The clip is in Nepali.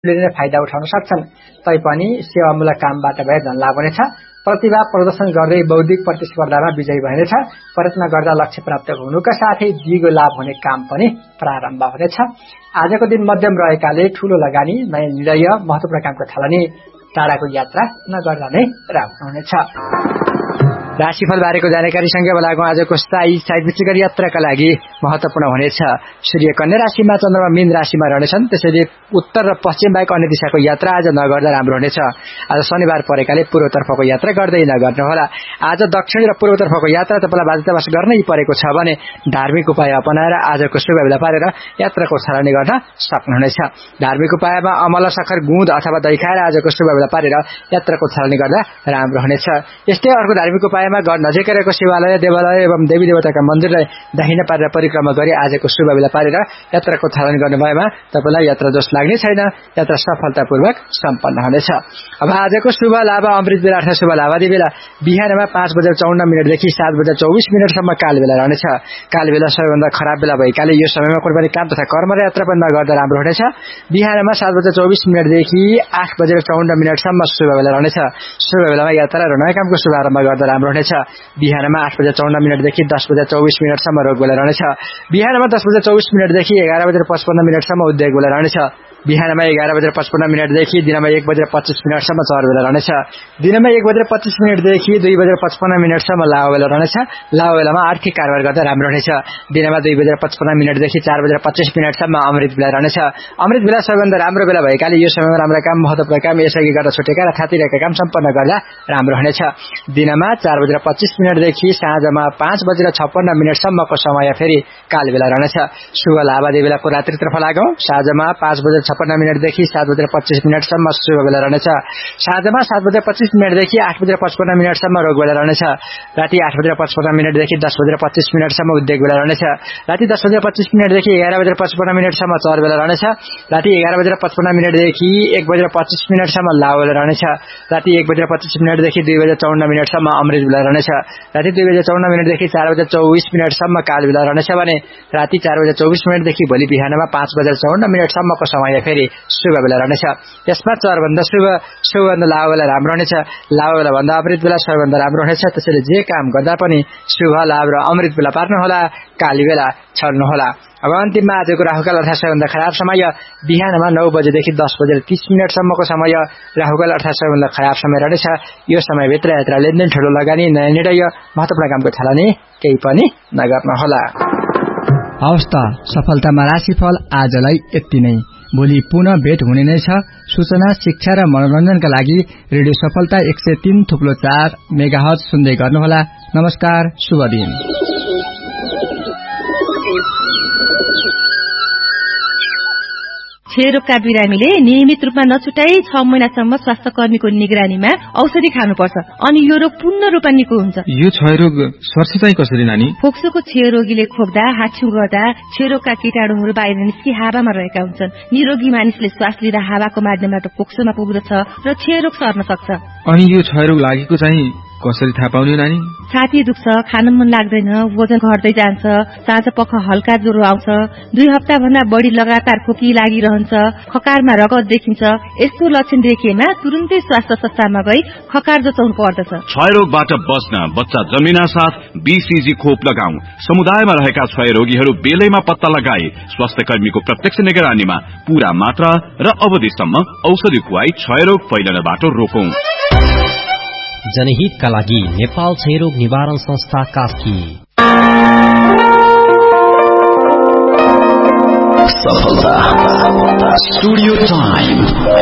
नै फाइदा उठाउन सक्छन्। तैपनि सेवामूलक कामबाट भए धन लाभ हुनेछ। प्रतिभा प्रदर्शन गर्दै बौद्धिक प्रतिस्पर्धामा विजयी भइनेछ। प्रयत्न गर्दा लक्ष्य प्राप्त हुनुका साथै दिगो लाभ हुने काम पनि प्रारम्भ हुनेछ। आजको दिन मध्यम रहेकाले ठूलो लगानी, नयाँ निर्णय, महत्त्वपूर्ण कामको थालनी, टाढाको यात्रा नगर्दा नै राम्रो हुनेछ। राशिफल बारेको जानकारीसँगै बेलाको आजको साइड विचुकर यात्राका लागि महत्त्वपूर्ण हुनेछ। सूर्य कन्या राशिमा, चन्द्रमा मीन राशिमा रहनेछन्। त्यसैले उत्तर र पश्चिम बाहेक अन्य दिशाको यात्रा आज नगर्दा राम्रो हुनेछ। आज शनिबार परेकाले पूर्वतर्फको यात्रा गर्दै नगर्नुहोला। आज दक्षिण र पूर्वतर्फको यात्रा तपाईँलाई बाध्यतावश गर्नै परेको छ भने धार्मिक उपाय अपनाएर आजको शुभ बेला पारेर यात्राको थालनी गर्न सक्नुहुनेछ। धार्मिक उपायमा अमला, सखर, गुँद अथवा दही खाएर आजको शुभ बेला पारेर यात्राको थालनी गर्दा राम्रो हुनेछ। यस्तै अर्को धार्मिक उपायमा घर नजिकै रहेको शिवालय, देवालय एवं देवी देवताका मन्दिरलाई दाहिने पारेर परिक्रमा गरी आजको शुभ बेला पारेर यात्राको थालनी गर्नुभएमा तपाईँलाई यात्रा दोष लाग्ने छैन। यात्रा सफलतापूर्वक सम्पन्न हुनेछ। अब आजको शुभ लाभ अमृत बेला अर्थात् शुभ लाभादी बेला बिहानमा 5:54 देखि 7:24 काल बेला रहनेछ। काल बेला सबैभन्दा खराब बेला भएकाले यो समयमा कुनै पनि काम तथा कर्म र यात्रा पनि नगर्दा राम्रो हुनेछ। बिहानमा 7:24 देखि 8:54 शुभ बेला रहनेछ। शुभ बेलामा यात्रा र नयाँ कामको शुभारम्भ गर्दा राम्रो हुनेछ। बिहानमा 8:54 देखि 10:24 रोग बेला रहनेछ। बिहानमा 10:24 देखि 11:55 उद्योग बेला रहनेछ। बिहानमा 11:55 देखि दिनमा 1:25 चर बेला रहनेछ। दिनमा 1:25 देखि 2:55 लाभ बेला रहनेछ। लाभ बेलामा आर्थिक कारोबार गर्दा राम्रो हुनेछ। दिनमा 2:55 देखि 4:25 अमृत बेला रहनेछ। अमृत बेला सबैभन्दा राम्रो बेला भएकाले यो समयमा राम्रा काम, महत्त्वपूर्ण काम यसअघि गर्न छुटेका र थातिरहेका काम सम्पन्न गर्दा राम्रो हुनेछ। दिनमा 4:25 देखि साँझमा 5:56 को समय फेरि काल बेला रहनेछ। शुभ लाभादी बेलाको रात्रितर्फ लागौं। साँझमा 5:56 देखि 7:25 शुभ बेला रहनेछ। साँझमा 7:25 देखि 8:55 रोग बेला रहनेछ। राति 8:55 देखि 10:25 उद्योग बेला रहनेछ। राति 10:25 देखि 11:55 चर बेला रहनेछ। राति 11:55 देखि 1:25 लाभ बेला रहनेछ। राति 1:25 देखि 2:54 अमृत बेला रहनेछ। राति 2:54 देखि 4:24 काल बेला रहनेछ भने राति 4:24 देखि भोलि बिहानमा 5:54 को समय फेरि शुभ बेला रहनेछ। यसमा चरभन्दा शुभभन्दा लाभ बेला राम्रो हुनेछ। लाभ बेला भन्दा अमृत बेला सबैभन्दा राम्रो हुनेछ। त्यसैले जे काम गर्दा पनि शुभ लाभ र अमृत बेला पार्नुहोला, काली बेला छड्नुहोला। अब अन्तिममा आजको राहुकाल अर्थात् सबैभन्दा खराब समय बिहानमा 9 देखि 10:30 को समय राहुकाल अर्थात् सबैभन्दा खराब समय रहनेछ। यो समयभित्र यात्रा, लेनदेन, ठूलो लगानी, नयाँ निर्णय, महत्त्वपूर्ण कामको थालनी केही पनि नगर्नुहोला। हवस् त, सफलतामा राशिफल आजलाई यति नै। भोलि पुनः भेट हुने नै छ। सूचना, शिक्षा र मनोरञ्जनका लागि रेडियो सफलता 103.4 मेगाहर्ज सुन्दै गर्नुहोला। नमस्कार, शुभ दिन। क्षयरोगका बिरामीले नियमित रूपमा नछुटाई 6 महिनासम्म स्वास्थ्य कर्मीको निगरानीमा औषधि खानुपर्छ अनि यो रोग पूर्ण रूपमा निको हुन्छ। यो क्षयरोग सर्छ चाहिँ कसरी नानी? फोक्सोको क्षयरोगीले खोक्दा, हाछ्यु गर्दा क्षयरोगका कीटाणुहरू बाहिर निस्कि हावामा रहेका हुन्छन्। निरोगी मानिसले श्वास लिँदा हावाको माध्यमबाट फोक्सोमा पुग्दछ र क्षयरोग सर्न सक्छ। अनि यो क्षयरोग लागेको चाहिँ कसरी थाहा पाउने नानी? छाती दुख्छ, खान मन लाग्दैन, वजन घट्दै जान्छ, साँझ पख हल्का ज्वरो आउँछ, 2 हप्ता भन्दा बढी लगातार खोकी लागिरहन्छ, खकारमा रगत देखिन्छ। यस्तो लक्षण देखिएमा तुरुन्तै स्वास्थ्य संस्थामा गई खकार जचाउनु पर्दछ। क्षयरोगबाट बच्न बच्चा जन्मिना साथ बीसीजी खोप लगाऊ। समुदायमा रहेका क्षयरोगीहरू बेलैमा पत्ता लगाए स्वास्थ्य कर्मीको प्रत्यक्ष निगरानीमा पूरा मात्रा र अवधिसम्म औषधि खुवाई क्षयरोग फैलनबाट रोकौं। जनहितका लागि नेपाल क्षयरोग निवारण संस्था कास्की। सफलता स्टुडियो टाइम।